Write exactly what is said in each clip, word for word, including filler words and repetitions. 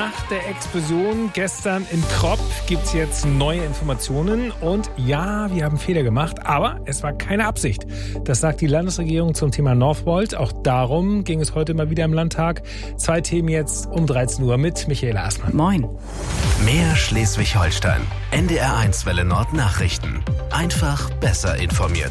Nach der Explosion gestern in Kropp gibt es jetzt neue Informationen. Und ja, wir haben Fehler gemacht, aber es war keine Absicht. Das sagt die Landesregierung zum Thema Northvolt. Auch darum ging es heute mal wieder im Landtag. Zwei Themen jetzt um dreizehn Uhr mit Michaela Aßmann. Moin. Mehr Schleswig-Holstein. N D R eins Welle Nord Nachrichten. Einfach besser informiert.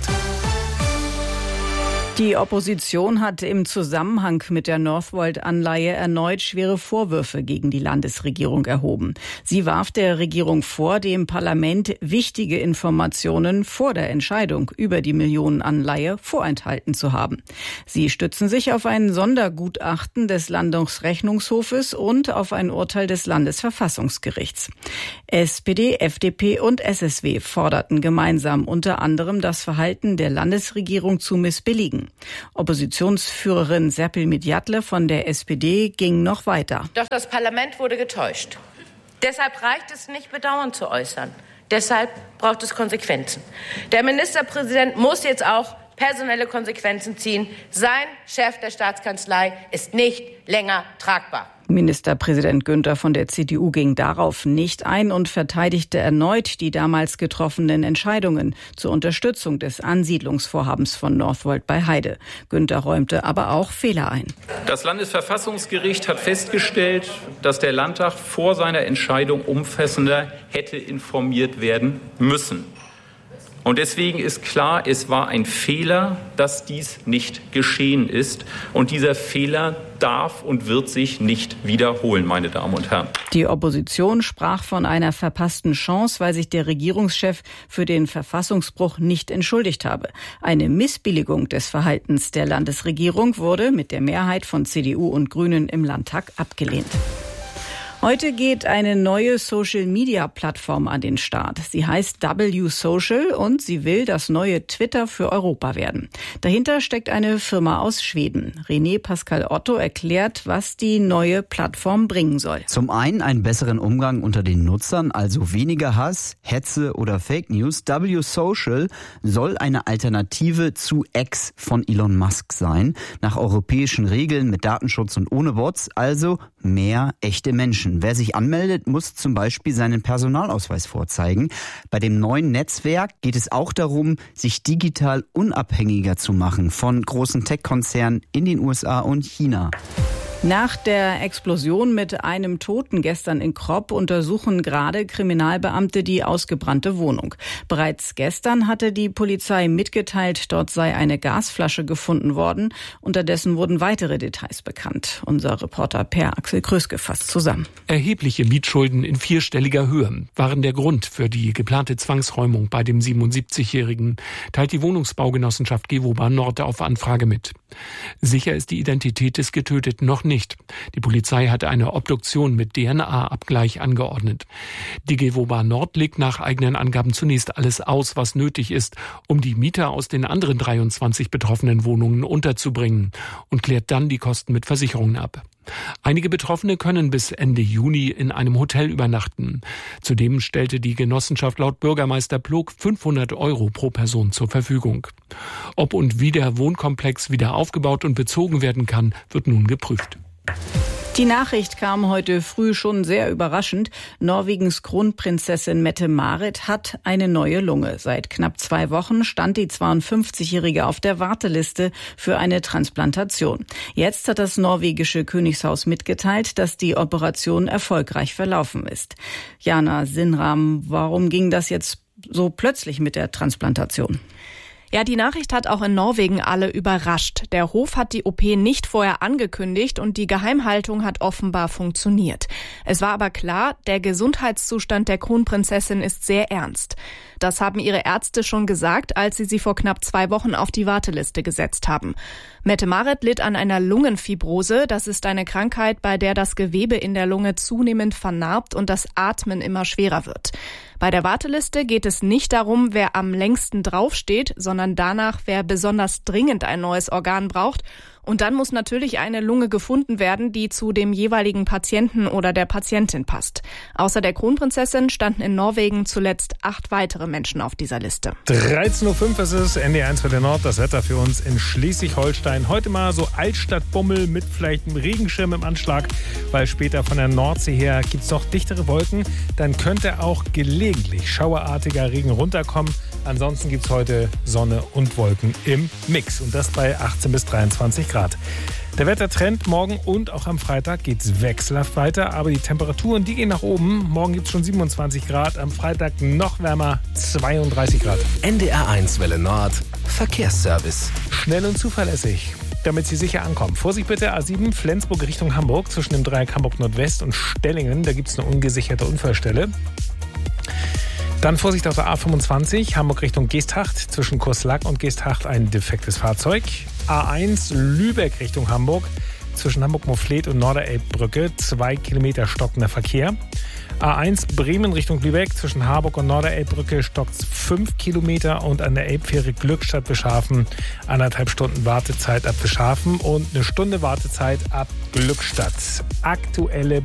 Die Opposition hat im Zusammenhang mit der Northvolt-Anleihe erneut schwere Vorwürfe gegen die Landesregierung erhoben. Sie warf der Regierung vor, dem Parlament wichtige Informationen vor der Entscheidung über die Millionenanleihe vorenthalten zu haben. Sie stützen sich auf ein Sondergutachten des Landesrechnungshofes und auf ein Urteil des Landesverfassungsgerichts. S P D, F D P und S S W forderten gemeinsam unter anderem das Verhalten der Landesregierung zu missbilligen. Oppositionsführerin Serpil Midjatle von der S P D ging noch weiter. Doch das Parlament wurde getäuscht. Deshalb reicht es nicht, Bedauern zu äußern. Deshalb braucht es Konsequenzen. Der Ministerpräsident muss jetzt auch personelle Konsequenzen ziehen. Sein Chef der Staatskanzlei ist nicht länger tragbar. Ministerpräsident Günther von der C D U ging darauf nicht ein und verteidigte erneut die damals getroffenen Entscheidungen zur Unterstützung des Ansiedlungsvorhabens von Northvolt bei Heide. Günther räumte aber auch Fehler ein. Das Landesverfassungsgericht hat festgestellt, dass der Landtag vor seiner Entscheidung umfassender hätte informiert werden müssen. Und deswegen ist klar, es war ein Fehler, dass dies nicht geschehen ist. Und dieser Fehler darf und wird sich nicht wiederholen, meine Damen und Herren. Die Opposition sprach von einer verpassten Chance, weil sich der Regierungschef für den Verfassungsbruch nicht entschuldigt habe. Eine Missbilligung des Verhaltens der Landesregierung wurde mit der Mehrheit von C D U und Grünen im Landtag abgelehnt. Heute geht eine neue Social-Media-Plattform an den Start. Sie heißt W Social und sie will das neue Twitter für Europa werden. Dahinter steckt eine Firma aus Schweden. René Pascal Otto erklärt, was die neue Plattform bringen soll. Zum einen einen besseren Umgang unter den Nutzern, also weniger Hass, Hetze oder Fake News. W Social soll eine Alternative zu X von Elon Musk sein. Nach europäischen Regeln mit Datenschutz und ohne Bots, also mehr echte Menschen. Wer sich anmeldet, muss zum Beispiel seinen Personalausweis vorzeigen. Bei dem neuen Netzwerk geht es auch darum, sich digital unabhängiger zu machen von großen Tech-Konzernen in den U S A und China. Nach der Explosion mit einem Toten gestern in Kropp untersuchen gerade Kriminalbeamte die ausgebrannte Wohnung. Bereits gestern hatte die Polizei mitgeteilt, dort sei eine Gasflasche gefunden worden. Unterdessen wurden weitere Details bekannt. Unser Reporter Per Axel Kröske fasst zusammen. Erhebliche Mietschulden in vierstelliger Höhe waren der Grund für die geplante Zwangsräumung bei dem siebenundsiebzigjährigen, teilt die Wohnungsbaugenossenschaft Gewoba Nord auf Anfrage mit. Sicher ist die Identität des Getöteten noch nicht. Nicht. Die Polizei hatte eine Obduktion mit D N A-Abgleich angeordnet. Die Gewoba Nord legt nach eigenen Angaben zunächst alles aus, was nötig ist, um die Mieter aus den anderen dreiundzwanzig betroffenen Wohnungen unterzubringen und klärt dann die Kosten mit Versicherungen ab. Einige Betroffene können bis Ende Juni in einem Hotel übernachten. Zudem stellte die Genossenschaft laut Bürgermeister Plog fünfhundert Euro pro Person zur Verfügung. Ob und wie der Wohnkomplex wieder aufgebaut und bezogen werden kann, wird nun geprüft. Die Nachricht kam heute früh schon sehr überraschend. Norwegens Kronprinzessin Mette-Marit hat eine neue Lunge. Seit knapp zwei Wochen stand die zweiundfünfzigjährige auf der Warteliste für eine Transplantation. Jetzt hat das norwegische Königshaus mitgeteilt, dass die Operation erfolgreich verlaufen ist. Jana Sinram, warum ging das jetzt so plötzlich mit der Transplantation? Ja, die Nachricht hat auch in Norwegen alle überrascht. Der Hof hat die O P nicht vorher angekündigt und die Geheimhaltung hat offenbar funktioniert. Es war aber klar, der Gesundheitszustand der Kronprinzessin ist sehr ernst. Das haben ihre Ärzte schon gesagt, als sie sie vor knapp zwei Wochen auf die Warteliste gesetzt haben. Mette-Marit litt an einer Lungenfibrose. Das ist eine Krankheit, bei der das Gewebe in der Lunge zunehmend vernarbt und das Atmen immer schwerer wird. Bei der Warteliste geht es nicht darum, wer am längsten draufsteht, sondern danach, wer besonders dringend ein neues Organ braucht. Und dann muss natürlich eine Lunge gefunden werden, die zu dem jeweiligen Patienten oder der Patientin passt. Außer der Kronprinzessin standen in Norwegen zuletzt acht weitere Menschen auf dieser Liste. dreizehn Uhr fünf ist es, N D R eins für den Nord, das Wetter für uns in Schleswig-Holstein. Heute mal so Altstadtbummel mit vielleicht einem Regenschirm im Anschlag, weil später von der Nordsee her gibt es noch dichtere Wolken. Dann könnte auch gelegentlich schauerartiger Regen runterkommen. Ansonsten gibt es heute Sonne und Wolken im Mix und das bei achtzehn bis dreiundzwanzig Grad. Der Wettertrend morgen und auch am Freitag geht es wechselhaft weiter, aber die Temperaturen, die gehen nach oben. Morgen gibt es schon siebenundzwanzig Grad, am Freitag noch wärmer, zweiunddreißig Grad. N D R eins Welle Nord, Verkehrsservice. Schnell und zuverlässig, damit Sie sicher ankommen. Vorsicht bitte, A sieben Flensburg Richtung Hamburg, zwischen dem Dreieck Hamburg Nordwest und Stellingen. Da gibt es eine ungesicherte Unfallstelle. Dann Vorsicht auf der A fünfundzwanzig, Hamburg Richtung Geesthacht, zwischen Kurslack und Geesthacht ein defektes Fahrzeug. A eins Lübeck Richtung Hamburg, zwischen Hamburg-Mofflet und Norderelbbrücke, zwei Kilometer stockender Verkehr. A eins Bremen Richtung Lübeck, zwischen Harburg und Norderelbbrücke stockt fünf Kilometer und an der Elbfähre Glückstadt Beschafen anderthalb Stunden Wartezeit ab Beschafen und eine Stunde Wartezeit ab Glückstadt. Aktuelle